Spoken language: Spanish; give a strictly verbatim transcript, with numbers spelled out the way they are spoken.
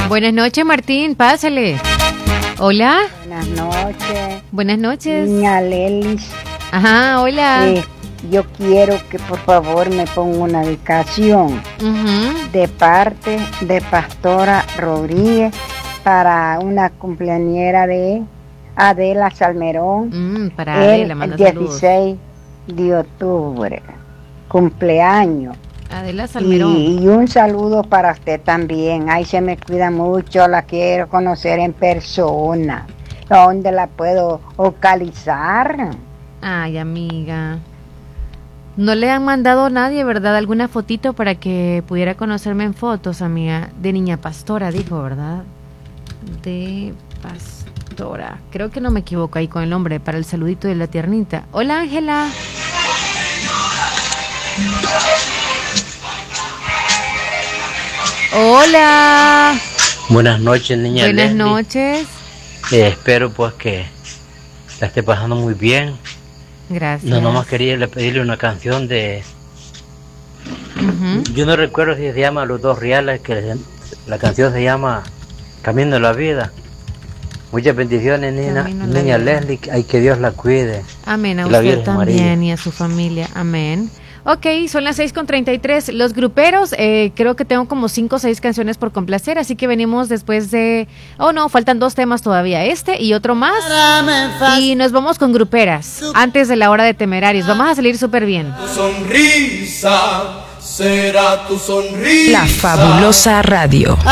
Buenas noches, Martín, pásale. Hola. Buenas noches. Buenas noches. Niña Lelis. Ajá, hola. Eh, yo quiero que por favor me ponga una dedicación uh-huh. de parte de Pastora Rodríguez para una cumpleañera de Adela Salmerón. Mm, para Adela, el manda dieciséis de octubre. Cumpleaños. Adela Salmerón. Y, y un saludo para usted también. Ahí se me cuida mucho, la quiero conocer en persona. ¿Dónde la puedo localizar? Ay, amiga. No le han mandado a nadie, ¿verdad? Alguna fotito para que pudiera conocerme en fotos, amiga. De niña pastora, dijo, ¿verdad? De pastora. Creo que no me equivoco ahí con el nombre para el saludito de la tiernita. Hola, Ángela. Hola. Buenas noches, niña Buenas Leslie. noches. Eh, espero pues que la esté pasando muy bien. Gracias. No, nomás quería pedirle una canción de... Uh-huh. Yo no recuerdo si se llama Los Dos Reales, que la canción se llama Camino de la Vida. Muchas bendiciones, niña, niña Leslie. Ay, que Dios la cuide. Amén, a y usted también y a su familia. Amén. Ok, son las seis con treinta y tres. Los gruperos, eh, creo que tengo como cinco o seis canciones por complacer, así que venimos después de... Oh, no, faltan dos temas todavía, este y otro más. Y nos vamos con gruperas, antes de la hora de Temerarios. Vamos a salir súper bien. Tu sonrisa será tu sonrisa. La Fabulosa Radio.